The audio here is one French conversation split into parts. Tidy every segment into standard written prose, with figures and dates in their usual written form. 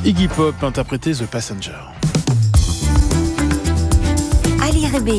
Iggy Pop interprétait The Passenger. Ali Rébéi.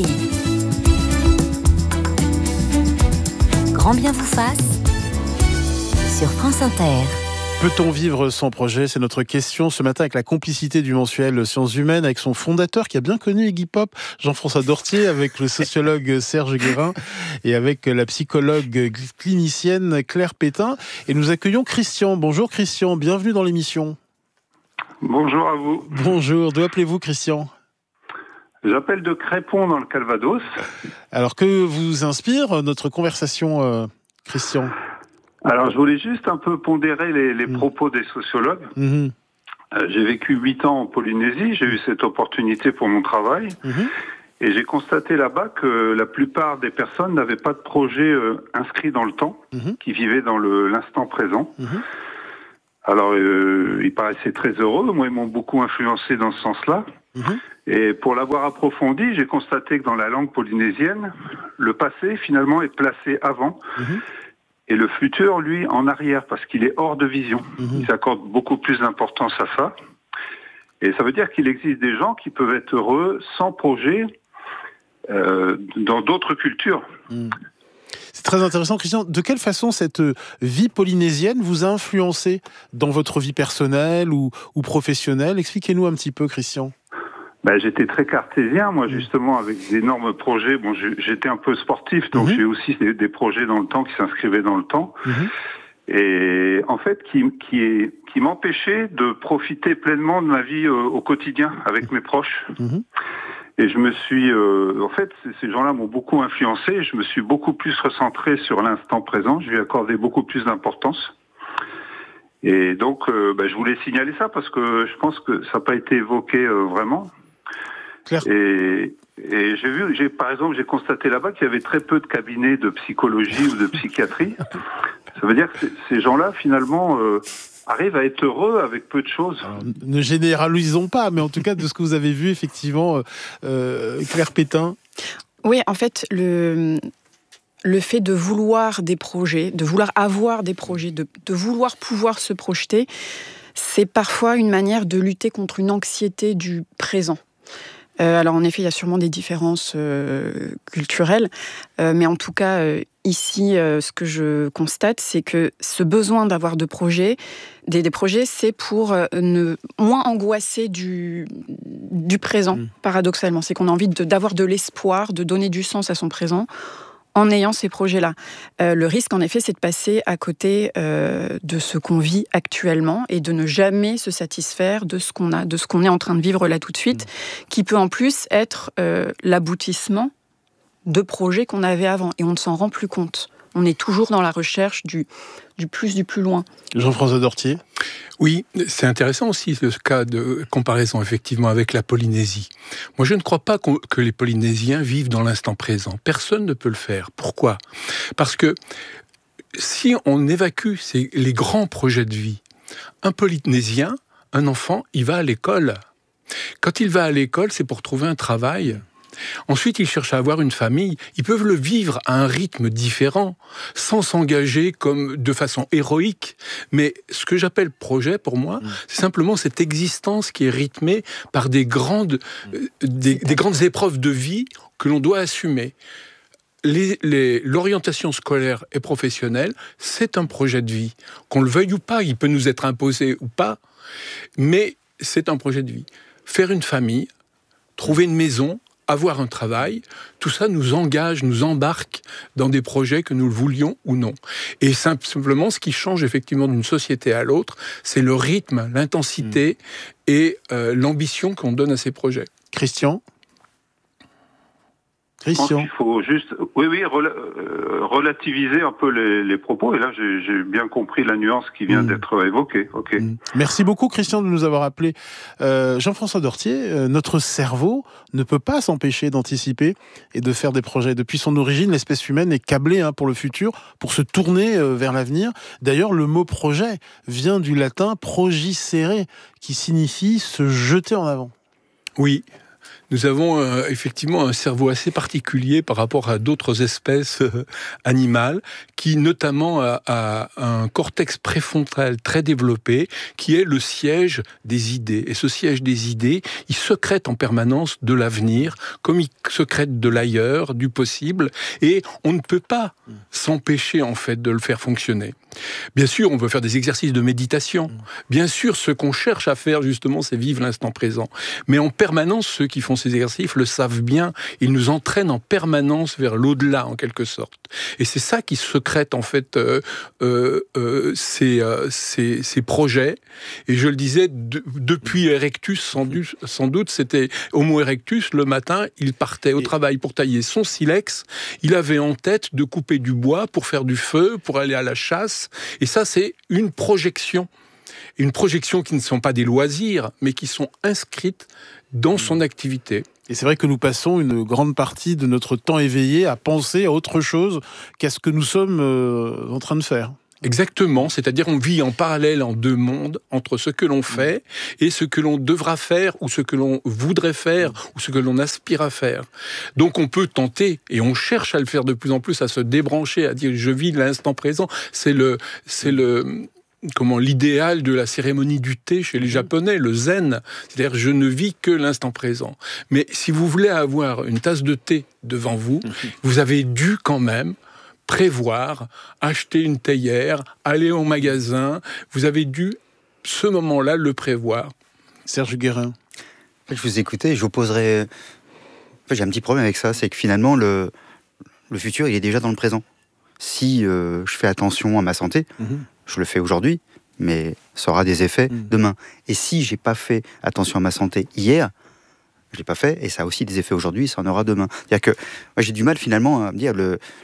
Grand bien vous fasse sur France Inter. Peut-on vivre sans projet ? C'est notre question ce matin avec la complicité du mensuel Sciences Humaines, avec son fondateur qui a bien connu Iggy Pop, Jean-François Dortier, avec le sociologue Serge Guérin et avec la psychologue clinicienne Claire Pétain. Et nous accueillons Christian. Bonjour Christian, bienvenue dans l'émission. Bonjour à vous. Bonjour, d'où appelez-vous Christian ? J'appelle de Crépon dans le Calvados. Alors que vous inspire notre conversation, Christian ? Alors je voulais juste un peu pondérer les propos des sociologues. J'ai vécu 8 ans en Polynésie, j'ai eu cette opportunité pour mon travail. Et j'ai constaté là-bas que la plupart des personnes n'avaient pas de projet inscrit dans le temps, qui vivaient dans l'instant présent. Alors, ils paraissaient très heureux. Moi, ils m'ont beaucoup influencé dans ce sens-là. Et pour l'avoir approfondi, j'ai constaté que dans la langue polynésienne, le passé, finalement, est placé avant. Et le futur, lui, en arrière, parce qu'il est hors de vision. Ils accordent beaucoup plus d'importance à ça. Et ça veut dire qu'il existe des gens qui peuvent être heureux sans projet dans d'autres cultures. C'est très intéressant, Christian. De quelle façon cette vie polynésienne vous a influencé dans votre vie personnelle ou professionnelle ? Expliquez-nous un petit peu, Christian. J'étais très cartésien, moi, justement, avec d'énormes projets. Bon, j'étais un peu sportif, donc j'ai aussi des projets dans le temps qui s'inscrivaient dans le temps. Et en fait, qui m'empêchait de profiter pleinement de ma vie au quotidien avec mes proches. Et je me suis... en fait, ces gens-là m'ont beaucoup influencé. Je me suis beaucoup plus recentré sur l'instant présent. Je lui ai accordé beaucoup plus d'importance. Et donc, je voulais signaler ça parce que je pense que ça n'a pas été évoqué vraiment. Claire. Et par exemple, j'ai constaté là-bas qu'il y avait très peu de cabinets de psychologie ou de psychiatrie. Ça veut dire que ces gens-là, finalement... arrive à être heureux avec peu de choses. Alors, ne généralisons pas, mais en tout cas, de ce que vous avez vu, effectivement, Claire Pétain. Oui, en fait, le fait de vouloir des projets, de vouloir avoir des projets, de vouloir pouvoir se projeter, c'est parfois une manière de lutter contre une anxiété du présent. Alors en effet, il y a sûrement des différences culturelles, mais en tout cas, ici, ce que je constate, c'est que ce besoin d'avoir des projets, c'est pour ne moins angoisser du présent, paradoxalement. C'est qu'on a envie d'avoir de l'espoir, de donner du sens à son présent, en ayant ces projets-là. Le risque, en effet, c'est de passer à côté de ce qu'on vit actuellement et de ne jamais se satisfaire de ce qu'on a, de ce qu'on est en train de vivre là tout de suite, qui peut en plus être l'aboutissement de projets qu'on avait avant. Et on ne s'en rend plus compte. On est toujours dans la recherche du plus, du plus loin. Jean-François Dortier. Oui, c'est intéressant aussi ce cas de comparaison effectivement avec la Polynésie. Moi, je ne crois pas que les Polynésiens vivent dans l'instant présent. Personne ne peut le faire. Pourquoi ? Parce que si on évacue les grands projets de vie, un Polynésien, un enfant, il va à l'école. Quand il va à l'école, c'est pour trouver un travail. Ensuite, ils cherchent à avoir une famille. Ils peuvent le vivre à un rythme différent, sans s'engager comme de façon héroïque. Mais ce que j'appelle projet, pour moi, c'est simplement cette existence qui est rythmée par des grandes épreuves de vie que l'on doit assumer. L'orientation scolaire et professionnelle, c'est un projet de vie. Qu'on le veuille ou pas, il peut nous être imposé ou pas, mais c'est un projet de vie. Faire une famille, trouver une maison, avoir un travail, tout ça nous engage, nous embarque dans des projets que nous le voulions ou non. Et simplement, ce qui change effectivement d'une société à l'autre, c'est le rythme, l'intensité et l'ambition qu'on donne à ces projets. Christian ? Je pense qu'il faut juste relativiser un peu les propos. Et là, j'ai bien compris la nuance qui vient d'être évoquée. Okay. Merci beaucoup, Christian, de nous avoir appelés. Jean-François Dortier, notre cerveau ne peut pas s'empêcher d'anticiper et de faire des projets. Depuis son origine, l'espèce humaine est câblée pour le futur, pour se tourner vers l'avenir. D'ailleurs, le mot projet vient du latin progicere, qui signifie se jeter en avant. Oui. Nous avons effectivement un cerveau assez particulier par rapport à d'autres espèces animales, qui notamment a un cortex préfrontal très développé, qui est le siège des idées. Et ce siège des idées, il secrète en permanence de l'avenir, comme il secrète de l'ailleurs, du possible, et on ne peut pas s'empêcher en fait de le faire fonctionner. Bien sûr, on veut faire des exercices de méditation. Bien sûr, ce qu'on cherche à faire, justement, c'est vivre l'instant présent. Mais en permanence, ceux qui font ces exercices le savent bien. Ils nous entraînent en permanence vers l'au-delà, en quelque sorte. Et c'est ça qui secrète, en fait, ces projets. Et je le disais, depuis Erectus, sans doute, c'était Homo erectus, le matin, il partait au travail pour tailler son silex. Il avait en tête de couper du bois pour faire du feu, pour aller à la chasse. Et ça, c'est une projection qui ne sont pas des loisirs, mais qui sont inscrites dans son activité. Et c'est vrai que nous passons une grande partie de notre temps éveillé à penser à autre chose qu'à ce que nous sommes en train de faire. Exactement, c'est-à-dire on vit en parallèle en deux mondes, entre ce que l'on fait et ce que l'on devra faire, ou ce que l'on voudrait faire, ou ce que l'on aspire à faire. Donc on peut tenter, et on cherche à le faire de plus en plus, à se débrancher, à dire je vis l'instant présent. C'est l'idéal de la cérémonie du thé chez les Japonais, le zen. C'est-à-dire je ne vis que l'instant présent. Mais si vous voulez avoir une tasse de thé devant vous, vous avez dû quand même prévoir, acheter une théière, aller au magasin. Vous avez dû, ce moment-là, le prévoir. Serge Guérin. Je vous écoutais, je vous poserai... j'ai un petit problème avec ça, c'est que finalement, le futur, il est déjà dans le présent. Si je fais attention à ma santé, je le fais aujourd'hui, mais ça aura des effets demain. Et si j'ai pas fait attention à ma santé hier, je l'ai pas fait, et ça a aussi des effets aujourd'hui, ça en aura demain. C'est-à-dire que moi, j'ai du mal finalement à me dire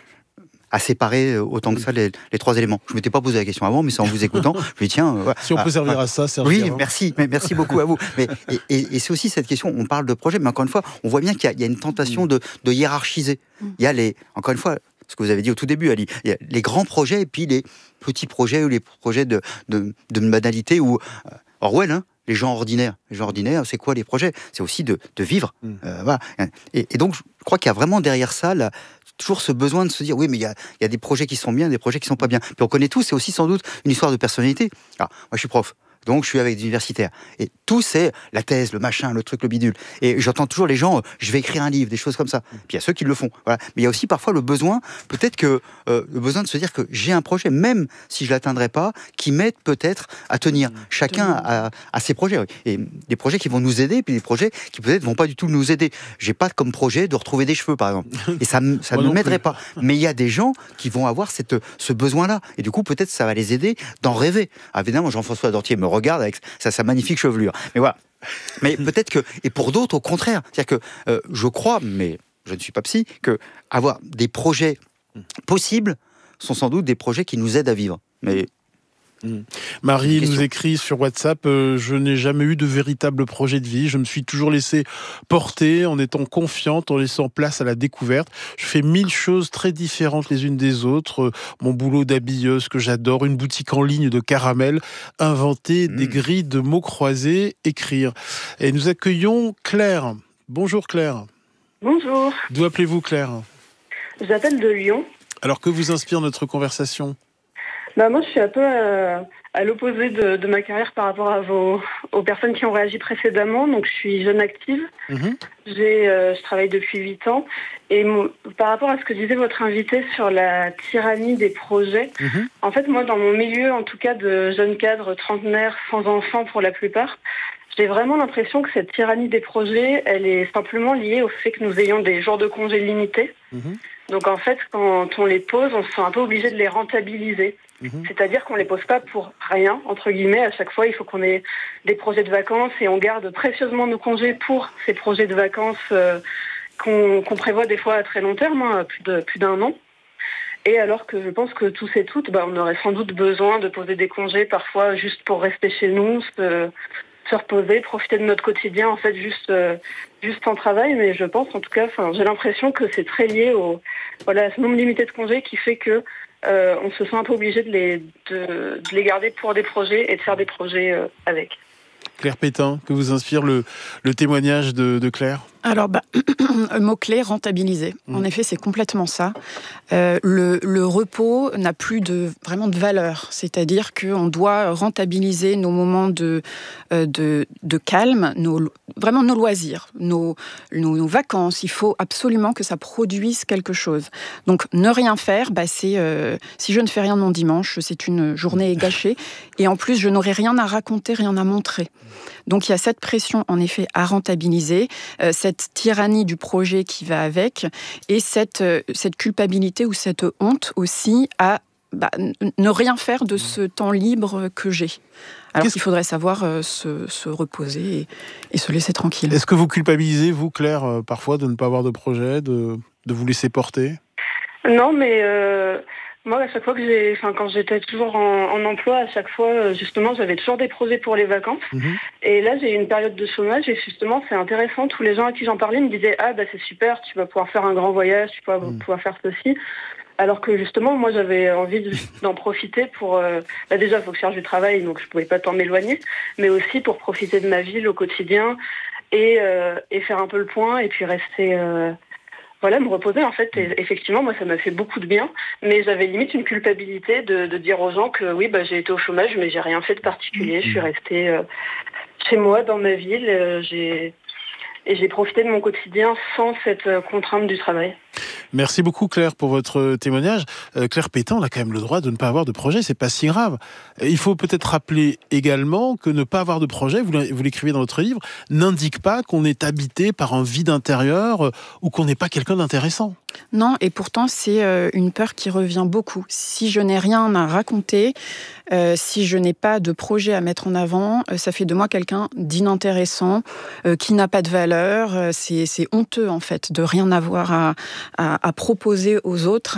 à séparer autant que ça les trois éléments. Je ne m'étais pas posé la question avant, mais c'est en vous écoutant, je me dis tiens... voilà. Si on peut servir à ça, Serge. Oui, merci beaucoup à vous. Et c'est aussi cette question, on parle de projet, mais encore une fois, on voit bien qu'il y a une tentation de hiérarchiser. Il y a encore une fois, ce que vous avez dit au tout début, Ali, il y a les grands projets et puis les petits projets ou les projets de banalité ou Orwell, hein, les gens ordinaires. Les gens ordinaires, c'est quoi les projets ? C'est aussi de vivre. Voilà. Et donc, je crois qu'il y a vraiment derrière ça toujours ce besoin de se dire oui, mais il y a des projets qui sont bien, des projets qui sont pas bien. Puis on connaît tous, c'est aussi sans doute une histoire de personnalité. Alors, moi, je suis prof. Donc, je suis avec des universitaires. Et tout, c'est la thèse, le machin, le truc, le bidule. Et j'entends toujours les gens, je vais écrire un livre, des choses comme ça. Puis il y a ceux qui le font. Voilà. Mais il y a aussi parfois le besoin, peut-être que le besoin de se dire que j'ai un projet, même si je ne l'atteindrai pas, qui m'aide peut-être à tenir. Chacun a ses projets. Oui. Et des projets qui vont nous aider, puis des projets qui peut-être ne vont pas du tout nous aider. J'ai pas comme projet de retrouver des cheveux, par exemple. Et ça ne m'aiderait pas. Mais il y a des gens qui vont avoir ce besoin-là. Et du coup, peut-être ça va les aider d'en rêver. Ah, évidemment, Jean-François Dortier me regarde avec sa magnifique chevelure. Mais voilà. Mais peut-être que, et pour d'autres, au contraire, c'est-à-dire que je crois, mais je ne suis pas psy, que avoir des projets possibles sont sans doute des projets qui nous aident à vivre. Mais Marie nous écrit sur WhatsApp, je n'ai jamais eu de véritable projet de vie, je me suis toujours laissé porter en étant confiante, en laissant place à la découverte. Je fais 1000 choses très différentes les unes des autres, mon boulot d'habilleuse que j'adore, une boutique en ligne de caramel, inventer des grilles de mots croisés, écrire. Et nous accueillons Claire. Bonjour Claire. Bonjour. D'où appelez-vous Claire ? J'appelle de Lyon. Alors que vous inspire notre conversation ? Moi, je suis un peu à l'opposé de ma carrière par rapport aux personnes qui ont réagi précédemment. Donc, je suis jeune active. Je travaille depuis 8 ans. Et par rapport à ce que disait votre invité sur la tyrannie des projets, en fait, moi, dans mon milieu, en tout cas de jeunes cadres trentenaires, sans enfants pour la plupart, j'ai vraiment l'impression que cette tyrannie des projets, elle est simplement liée au fait que nous ayons des jours de congé limités. Donc, en fait, quand on les pose, on se sent un peu obligé de les rentabiliser. C'est-à-dire qu'on ne les pose pas pour rien, entre guillemets. À chaque fois, il faut qu'on ait des projets de vacances et on garde précieusement nos congés pour ces projets de vacances qu'on prévoit des fois à très long terme, plus d'un an. Et alors que je pense que tous et toutes, on aurait sans doute besoin de poser des congés parfois juste pour rester chez nous, se reposer, profiter de notre quotidien, en fait, juste en travail. Mais je pense, en tout cas, j'ai l'impression que c'est très lié à ce nombre limité de congés qui fait que on se sent un peu obligé de les garder pour des projets et de faire des projets avec. Claire Pétain, que vous inspire le témoignage de Claire ? Alors, mot-clé, rentabiliser. En effet, c'est complètement ça. Le repos n'a plus vraiment de valeur. C'est-à-dire qu'on doit rentabiliser nos moments de calme, vraiment nos loisirs, nos vacances. Il faut absolument que ça produise quelque chose. Donc, ne rien faire, c'est si je ne fais rien de mon dimanche, c'est une journée gâchée. Et en plus, je n'aurai rien à raconter, rien à montrer. Donc il y a cette pression en effet à rentabiliser, cette tyrannie du projet qui va avec, et cette culpabilité ou cette honte aussi à ne rien faire de ce temps libre que j'ai. Alors qu'il faudrait savoir se reposer et se laisser tranquille. Est-ce que vous culpabilisez, vous Claire, parfois de ne pas avoir de projet, de vous laisser porter ? Non, mais... Moi, à chaque fois quand j'étais toujours en emploi, à chaque fois, justement, j'avais toujours des projets pour les vacances. Et là, j'ai eu une période de chômage et justement, c'est intéressant. Tous les gens à qui j'en parlais me disaient « Ah, c'est super, tu vas pouvoir faire un grand voyage, tu vas pouvoir faire ceci. » Alors que justement, moi, j'avais envie d'en profiter pour... déjà, il faut que je cherche du travail, donc je pouvais pas tant m'éloigner, mais aussi pour profiter de ma ville au quotidien et faire un peu le point et puis rester... me reposer en fait, et effectivement moi ça m'a fait beaucoup de bien, mais j'avais limite une culpabilité de dire aux gens que oui j'ai été au chômage mais j'ai rien fait de particulier, je suis restée chez moi dans ma ville, j'ai profité de mon quotidien sans cette contrainte du travail. Merci beaucoup Claire pour votre témoignage. Claire Pétain, on a quand même le droit de ne pas avoir de projet, c'est pas si grave. Il faut peut-être rappeler également que ne pas avoir de projet, vous l'écrivez dans votre livre, n'indique pas qu'on est habité par un vide intérieur ou qu'on n'est pas quelqu'un d'intéressant. Non, et pourtant c'est une peur qui revient beaucoup. Si je n'ai rien à raconter, si je n'ai pas de projet à mettre en avant, ça fait de moi quelqu'un d'inintéressant, qui n'a pas de valeur. C'est honteux en fait de rien avoir à proposer aux autres.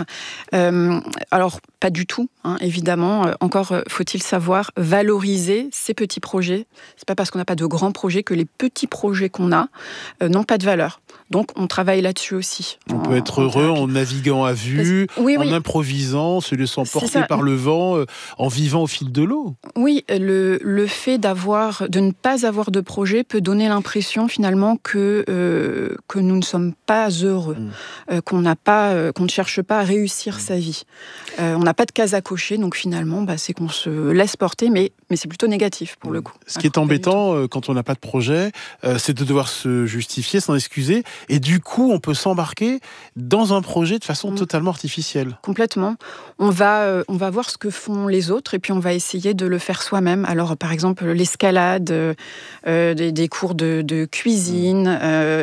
Alors pas du tout, évidemment. Encore faut-il savoir valoriser ces petits projets. C'est pas parce qu'on n'a pas de grands projets que les petits projets qu'on a n'ont pas de valeur. Donc on travaille là-dessus aussi. On peut être heureux en naviguant à vue, en improvisant, se laissant porter par le vent, en vivant au fil de l'eau. Oui, le fait de ne pas avoir de projet peut donner l'impression finalement que nous ne sommes pas heureux, qu'on ne cherche pas à réussir sa vie. On n'a pas de case à cocher, donc finalement c'est qu'on se laisse porter, mais c'est plutôt négatif pour le coup. Ce qui est embêtant quand on n'a pas de projet, c'est de devoir se justifier, s'en excuser, et du coup on peut s'embarquer dans un projet de façon totalement artificielle. Complètement. On va voir ce que font les autres et puis on va essayer de le faire soi-même. Alors par exemple l'escalade, des cours de cuisine,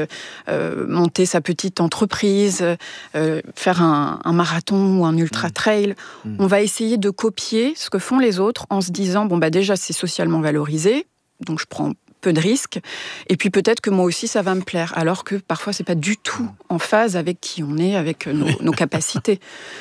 monter sa petite entreprise, faire un marathon ou un ultra-trail. On va essayer de copier ce que font les autres en se disant déjà c'est socialement valorisé, donc je prends peu de risques, et puis peut-être que moi aussi ça va me plaire, alors que parfois c'est pas du tout en phase avec qui on est, avec nos capacités.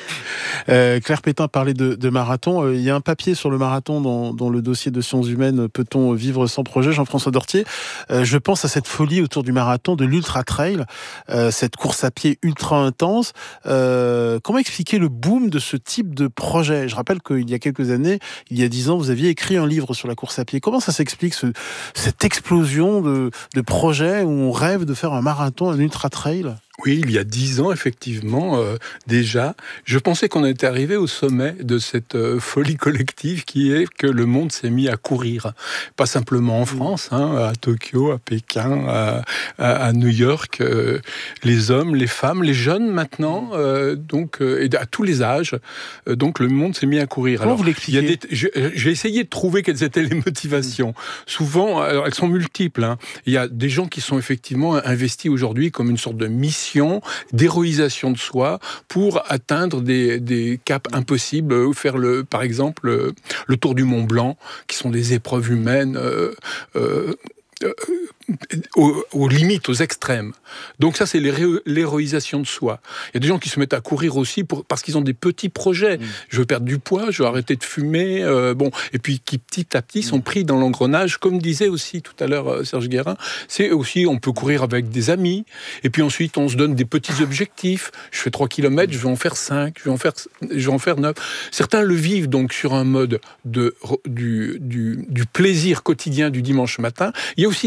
Claire Pétain parlait de marathon. Il y a un papier sur le marathon dans le dossier de Sciences Humaines, peut-on vivre sans projet, Jean-François Dortier. Je pense à cette folie autour du marathon, de l'ultra-trail, cette course à pied ultra intense. Comment expliquer le boom de ce type de projet ? Je rappelle qu'il y a quelques années, il y a 10 ans, vous aviez écrit un livre sur la course à pied. Comment ça s'explique cette explosion de projets où on rêve de faire un marathon, un ultra-trail ? Oui, il y a 10 ans, effectivement, déjà, je pensais qu'on était arrivé au sommet de cette folie collective qui est que le monde s'est mis à courir. Pas simplement en France, à Tokyo, à Pékin, à New York, les hommes, les femmes, les jeunes maintenant, et à tous les âges, donc le monde s'est mis à courir. Comment vous l'expliquez ? J'ai essayé de trouver quelles étaient les motivations. Souvent, alors, elles sont multiples. Il y a des gens qui sont effectivement investis aujourd'hui comme une sorte de mission, d'héroïsation de soi pour atteindre des caps impossibles, faire par exemple le tour du Mont Blanc, qui sont des épreuves humaines aux limites, aux extrêmes. Donc ça, c'est l'héroïsation de soi. Il y a des gens qui se mettent à courir aussi parce qu'ils ont des petits projets. Je veux perdre du poids, je veux arrêter de fumer, et puis qui petit à petit sont pris dans l'engrenage, comme disait aussi tout à l'heure Serge Guérin. C'est aussi, on peut courir avec des amis, et puis ensuite on se donne des petits objectifs. Je fais 3 km, je vais en faire 5, je vais en faire 9. Certains le vivent donc sur un mode du plaisir quotidien du dimanche matin. Il y a aussi des gens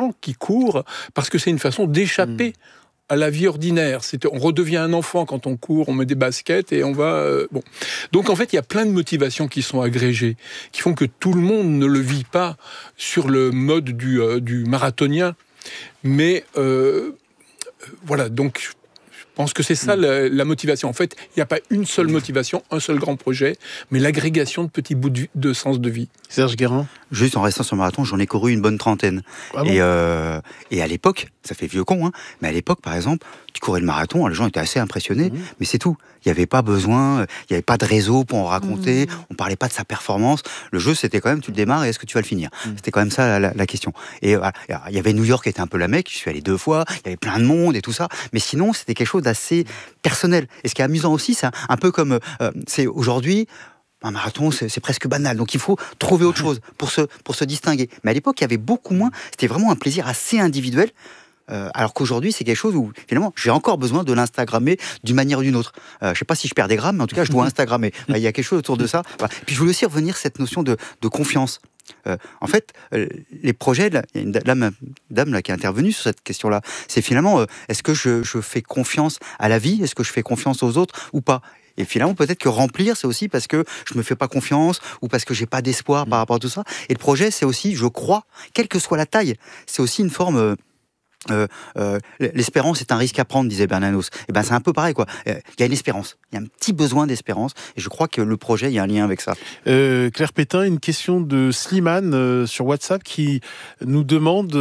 gens qui courent parce que c'est une façon d'échapper à la vie ordinaire. On redevient un enfant quand on court, on met des baskets et on va... bon. Donc en fait, il y a plein de motivations qui sont agrégées, qui font que tout le monde ne le vit pas sur le mode du marathonien. Mais voilà, donc... Je pense que c'est ça la motivation. En fait, il n'y a pas une seule motivation, un seul grand projet, mais l'agrégation de petits bouts de sens de vie. Serge Guérin ? Juste en restant sur le marathon, j'en ai couru une bonne trentaine. Ah bon ? Et à l'époque, ça fait vieux con, hein, mais à l'époque, par exemple, tu courais le marathon, les gens étaient assez impressionnés, mais c'est tout. Il n'y avait pas besoin, il n'y avait pas de réseau pour en raconter, on ne parlait pas de sa performance. Le jeu, c'était quand même, tu le démarres et est-ce que tu vas le finir ? C'était quand même ça la question. Et il y avait New York qui était un peu la Mecque, je suis allé 2 fois, il y avait plein de monde et tout ça, mais sinon, c'était quelque chose d'assez personnel. Et ce qui est amusant aussi, c'est un peu comme, c'est aujourd'hui, un marathon, c'est presque banal. Donc il faut trouver autre chose pour se distinguer. Mais à l'époque, il y avait beaucoup moins. C'était vraiment un plaisir assez individuel. Alors qu'aujourd'hui, c'est quelque chose où, finalement, j'ai encore besoin de l'Instagrammer d'une manière ou d'une autre. Je ne sais pas si je perds des grammes, mais en tout cas, je dois Instagrammer. Il y a quelque chose autour de ça. Voilà. Puis je voulais aussi revenir sur cette notion de confiance. En fait, les projets, il y a une dame là, qui est intervenue sur cette question-là. C'est finalement, est-ce que je fais confiance à la vie ? Est-ce que je fais confiance aux autres ou pas ? Et finalement, peut-être que remplir, c'est aussi parce que je me fais pas confiance ou parce que j'ai pas d'espoir par rapport à tout ça. Et le projet, c'est aussi, je crois, quelle que soit la taille, c'est aussi une forme... l'espérance est un risque à prendre, disait Bernanos. Et ben c'est un peu pareil, quoi. Il y a une espérance, il y a un petit besoin d'espérance, et je crois que le projet, il y a un lien avec ça. Claire Pétain, une question de Slimane sur WhatsApp qui nous demande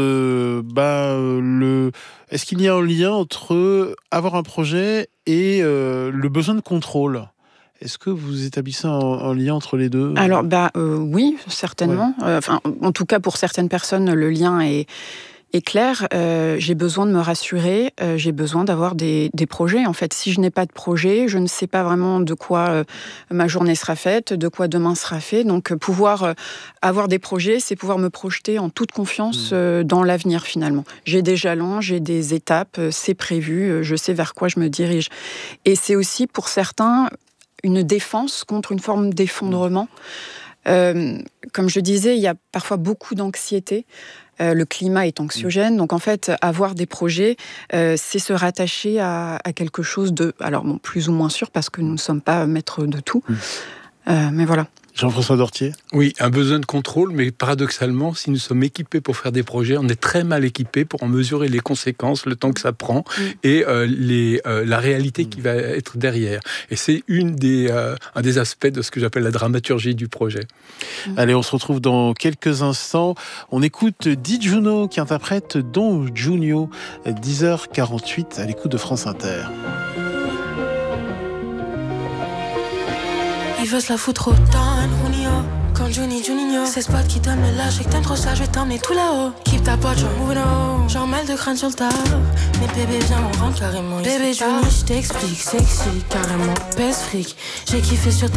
est-ce qu'il y a un lien entre avoir un projet et le besoin de contrôle ? Est-ce que vous établissez un lien entre les deux ? Alors, oui, certainement. Ouais. En tout cas, pour certaines personnes, le lien est clair. J'ai besoin de me rassurer, j'ai besoin d'avoir des projets. En fait, si je n'ai pas de projet, je ne sais pas vraiment de quoi ma journée sera faite, de quoi demain sera fait. Donc, pouvoir avoir des projets, c'est pouvoir me projeter en toute confiance dans l'avenir, finalement. J'ai des jalons, j'ai des étapes, c'est prévu, je sais vers quoi je me dirige. Et c'est aussi, pour certains, une défense contre une forme d'effondrement. Comme je disais, il y a parfois beaucoup d'anxiété. Le climat est anxiogène, donc en fait, avoir des projets, c'est se rattacher à quelque chose de, alors bon, plus ou moins sûr, parce que nous ne sommes pas maîtres de tout, mais voilà. Jean-François Dortier ? Oui, un besoin de contrôle, mais paradoxalement, si nous sommes équipés pour faire des projets, on est très mal équipés pour en mesurer les conséquences, le temps que ça prend, et la réalité qui va être derrière. Et c'est un des aspects de ce que j'appelle la dramaturgie du projet. Allez, on se retrouve dans quelques instants. On écoute Di Juno qui interprète Don Junio, 10h48 à l'écoute de France Inter. Il veut se la foutre autant, Junio. Quand Juninho, c'est spot qui donne le lâche. Et que t'aimes trop ça, je vais t'emmener tout là-haut. Keep ta pote, j'en move on. J'en mêle de crâne sur le tas. Mais bébé, viens, on rentre carrément. Bébé Juni, je t'explique, sexy, carrément. Pèse fric, j'ai kiffé sur ta